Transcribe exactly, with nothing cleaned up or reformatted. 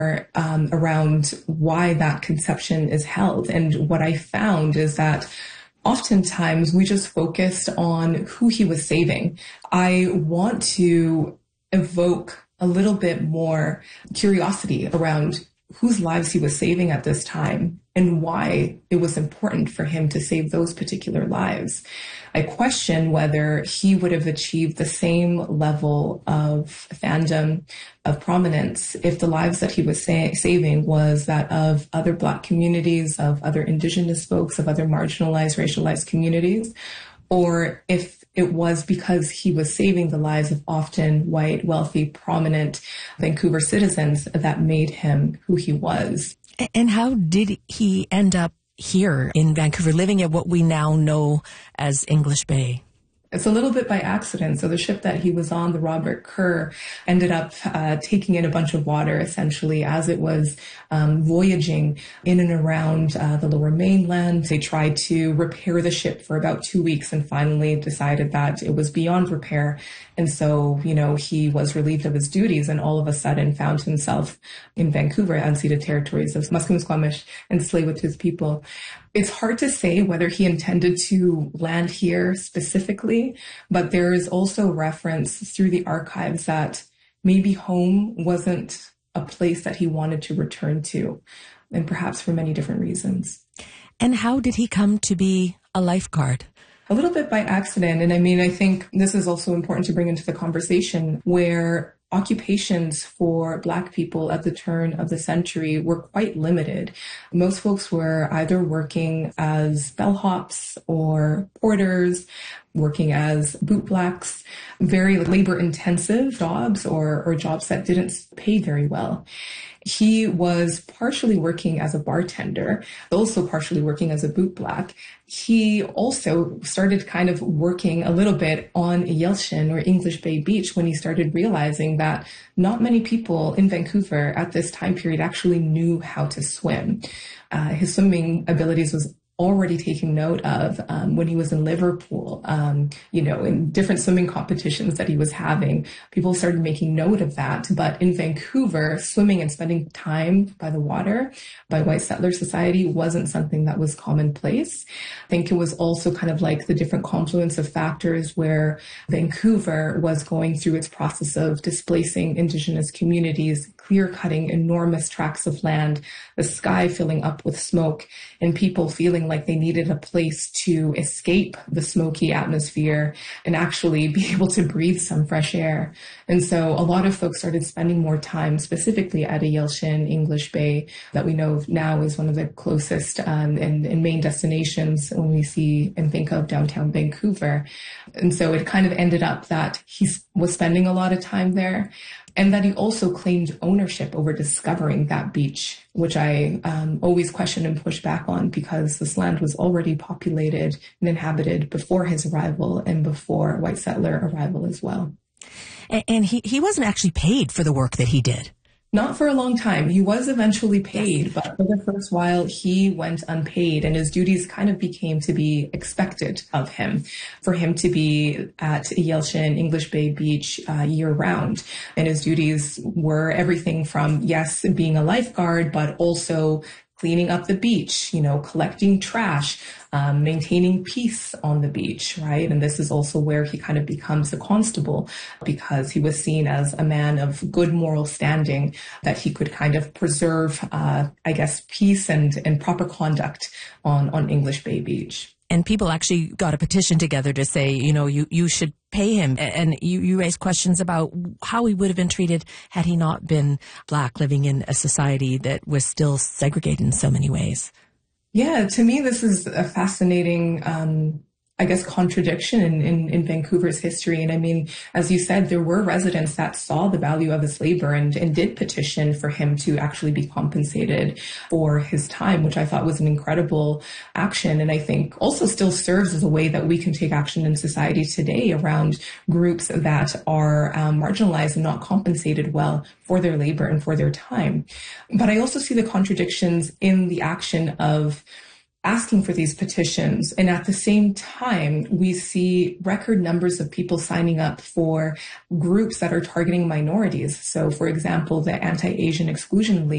um, around why that conception is held. And what I found is that oftentimes we just focused on who he was saving. I want to evoke a little bit more curiosity around whose lives he was saving at this time and why it was important for him to save those particular lives. I question whether he would have achieved the same level of fandom, of prominence, if the lives that he was sa- saving was that of other Black communities, of other Indigenous folks, of other marginalized, racialized communities, or if it was because he was saving the lives of often white, wealthy, prominent Vancouver citizens that made him who he was. And how did he end up here in Vancouver, living at what we now know as English Bay? It's a little bit by accident. So the ship that he was on, the Robert Kerr, ended up uh, taking in a bunch of water, essentially, as it was um, voyaging in and around uh, the Lower Mainland. They tried to repair the ship for about two weeks and finally decided that it was beyond repair. And so, you know, he was relieved of his duties and all of a sudden found himself in Vancouver, unceded territories of Musqueam, Squamish, and Tsleil-Waututh people. It's hard to say whether he intended to land here specifically, but there is also reference through the archives that maybe home wasn't a place that he wanted to return to, and perhaps for many different reasons. And how did he come to be a lifeguard? A little bit by accident. And I mean, I think this is also important to bring into the conversation where occupations for Black people at the turn of the century were quite limited. Most folks were either working as bellhops or porters, working as bootblacks, very labor-intensive jobs or, or jobs that didn't pay very well. He was partially working as a bartender, also partially working as a bootblack. He also started kind of working a little bit on Yelchin or English Bay Beach when he started realizing that not many people in Vancouver at this time period actually knew how to swim. Uh, his swimming abilities was already taking note of um, when he was in Liverpool, um, you know, in different swimming competitions that he was having. People started making note of that. But in Vancouver, swimming and spending time by the water by white settler society wasn't something that was commonplace. I think it was also kind of like the different confluence of factors where Vancouver was going through its process of displacing Indigenous communities, clear-cutting enormous tracts of land, the sky filling up with smoke, and people feeling like they needed a place to escape the smoky atmosphere and actually be able to breathe some fresh air. And so a lot of folks started spending more time specifically at Yelchin, English Bay, that we know now is one of the closest um, and, and main destinations when we see and think of downtown Vancouver. And so it kind of ended up that he was spending a lot of time there, and that he also claimed ownership over discovering that beach, which I um, always question and push back on because this land was already populated and inhabited before his arrival and before white settler arrival as well. And, and he, he wasn't actually paid for the work that he did. Not for a long time. He was eventually paid, but for the first while, he went unpaid, and his duties kind of became to be expected of him, for him to be at Yelchin, English Bay Beach uh, year-round. And his duties were everything from, yes, being a lifeguard, but also cleaning up the beach, you know, collecting trash, um, maintaining peace on the beach, right? And this is also where he kind of becomes a constable because he was seen as a man of good moral standing, that he could kind of preserve, uh, I guess, peace and, and proper conduct on, on English Bay Beach. And people actually got a petition together to say, you know, you, you should pay him. And you, you raised questions about how he would have been treated had he not been Black, living in a society that was still segregated in so many ways. Yeah, to me, this is a fascinating, um, I guess, contradiction in, in, in Vancouver's history. And I mean, as you said, there were residents that saw the value of his labor and, and did petition for him to actually be compensated for his time, which I thought was an incredible action. And I think also still serves as a way that we can take action in society today around groups that are um, marginalized and not compensated well for their labor and for their time. But I also see the contradictions in the action of asking for these petitions. And at the same time, we see record numbers of people signing up for groups that are targeting minorities. So, for example, the Anti-Asian Exclusion League